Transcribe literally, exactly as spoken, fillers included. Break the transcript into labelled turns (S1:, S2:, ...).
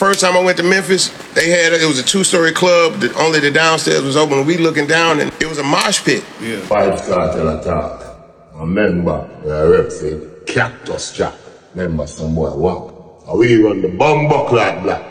S1: First time I went to Memphis, they had, it was a two-story club, that only the downstairs was open. We looking down and it was a mosh pit.
S2: Yeah.
S3: Vybz Kartel attack. I remember, the rep said, Cactus Jack. Remember some boy, wow. And we run the bomb buckler black.